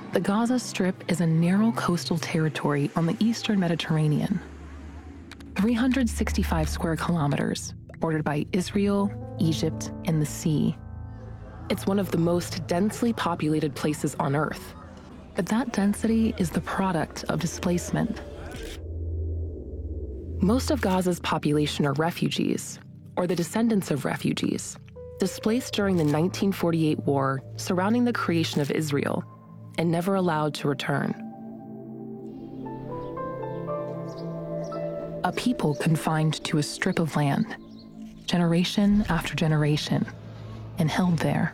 The Gaza Strip is a narrow coastal territory on the eastern Mediterranean. 365 square kilometers, bordered by Israel, Egypt, and the sea. It's one of the most densely populated places on Earth. But that density is the product of displacement. Most of Gaza's population are refugees, or the descendants of refugees, displaced during the 1948 war surrounding the creation of Israel, and never allowed to return. A people confined to a strip of land, generation after generation, and held there.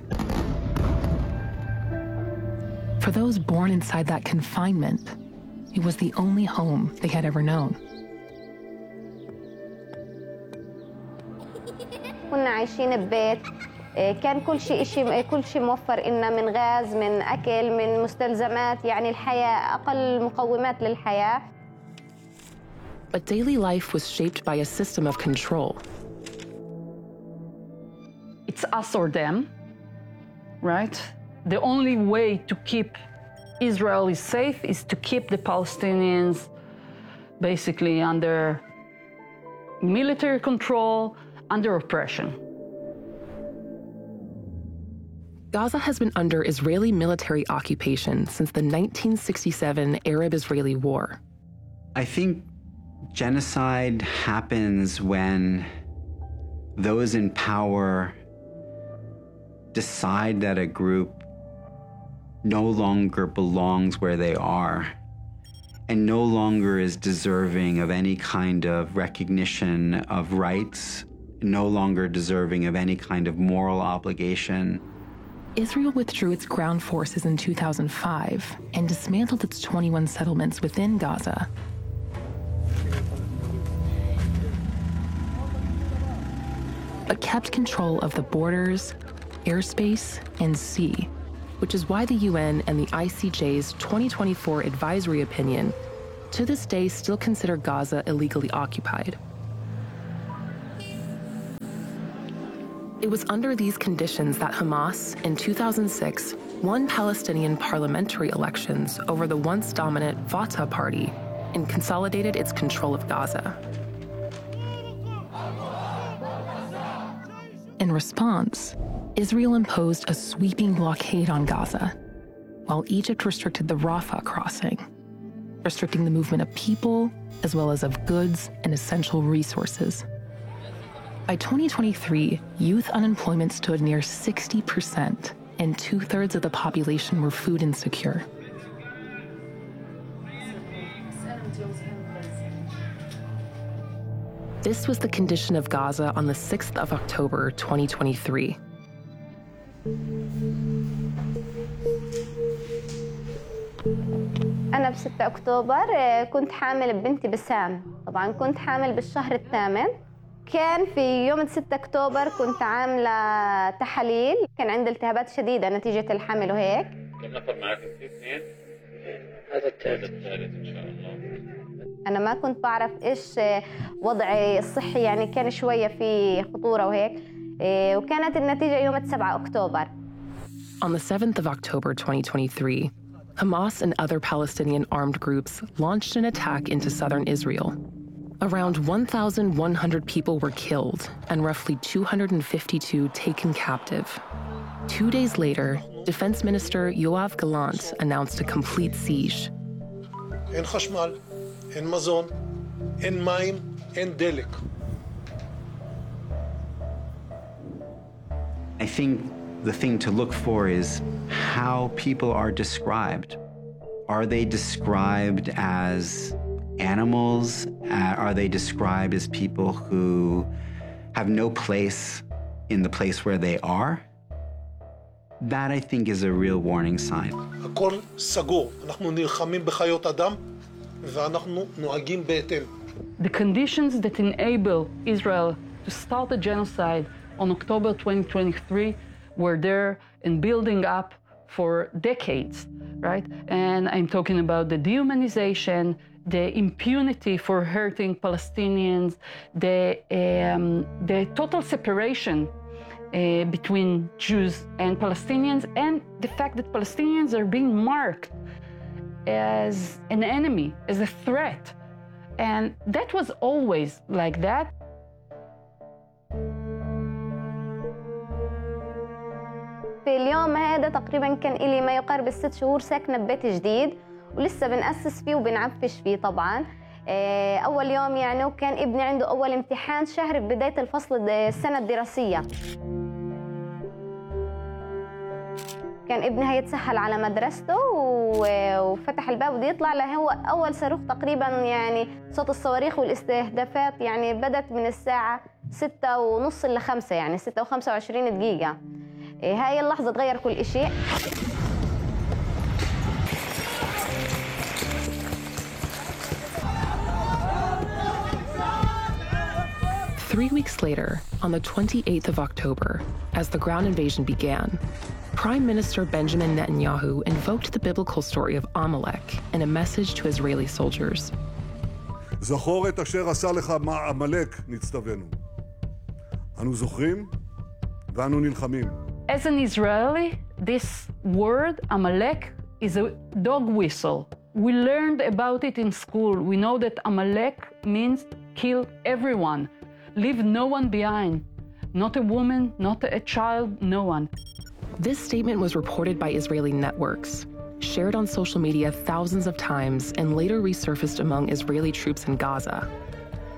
For those born inside that confinement, it was the only home they had ever known. كنا عايشين ببيت كان كل شيء موفر لنا من غاز من أكل من مستلزمات يعني الحياة أقل مقومات للحياة. But daily life was shaped by a system of control. It's us or them, right? The only way to keep Israel safe is to keep the Palestinians basically under military control, under oppression. Gaza has been under Israeli military occupation since the 1967 Arab-Israeli War. I think genocide happens when those in power decide that a group no longer belongs where they are and no longer is deserving of any kind of recognition of rights, no longer deserving of any kind of moral obligation. Israel withdrew its ground forces in 2005 and dismantled its 21 settlements within Gaza. But kept control of the borders, airspace, and sea, which is why the UN and the ICJ's 2024 advisory opinion to this day still consider Gaza illegally occupied. It was under these conditions that Hamas, in 2006, won Palestinian parliamentary elections over the once dominant Fatah party and consolidated its control of Gaza. In response, Israel imposed a sweeping blockade on Gaza, while Egypt restricted the Rafah crossing, restricting the movement of people as well as of goods and essential resources. By 2023, youth unemployment stood near 60%, and 2/3 of the population were food insecure. This was the condition of Gaza on the 6th of October, 2023. أنا ب 6 أكتوبر كنت حامل ببنتي بسام. طبعاً كنت حامل بالشهر الثامن. كان في يوم 6 أكتوبر كنت عاملة تحاليل. كان عندي التهابات شديدة نتيجة الحمل وهيك. كم نفر معك؟ في 2. هذا الثالث إن شاء الله. أنا ما كنت بعرف إيش وضعي الصحي يعني كان شوية في خطورة وهيك. وكانت النتيجة يوم 7 أكتوبر. On the 7th of October 2023, Hamas and other Palestinian armed groups launched an attack into southern Israel. Around 1,100 people were killed and roughly 252 taken captive. 2 days later, Defense Minister Yoav Gallant announced a complete siege. אין חשמל, אין מזון, אין מים, אין דלק. I think the thing to look for is how people are described. Are they described as animals? Are they described as people who have no place in the place where they are? That, I think, is a real warning sign. הכל סגור. אנחנו נלחמים בחיות אדם ואנחנו נוהגים בהתאם. The conditions that enable Israel to start a genocide on October 2023 were there and building up for decades, right? And I'm talking about the dehumanization, the impunity for hurting Palestinians, the total separation between Jews and Palestinians, and the fact that Palestinians are being marked as an enemy, as a threat. And that was always like that. في اليوم هذا تقريبا كان إلي ما يقارب 6 شهور ساكنة ببيت جديد ولسه بنأسس فيه وبنعفش فيه طبعا. أول يوم يعني وكان ابني عنده أول امتحان شهر ببداية الفصل السنة الدراسية. كان ابني هيتسهل على مدرسته وفتح الباب وبده يطلع هو أول صاروخ تقريبا يعني صوت الصواريخ والاستهدافات يعني بدت من الساعة 6:30 ل 5 يعني 6:25 دقيقة. هاي اللحظة تغير كل شيء. Three weeks later, on the 28th of October, as the ground invasion began, Prime Minister Benjamin Netanyahu invoked the biblical story of Amalek in a message to Israeli soldiers. זכור את אשר עשה לך עמלק נצטווינו. אנו זוכרים ואנו נלחמים. As an Israeli, this word, Amalek, is a dog whistle. We learned about it in school. We know that Amalek means kill everyone, leave no one behind. Not a woman, not a child, no one. This statement was reported by Israeli networks, shared on social media thousands of times, and later resurfaced among Israeli troops in Gaza.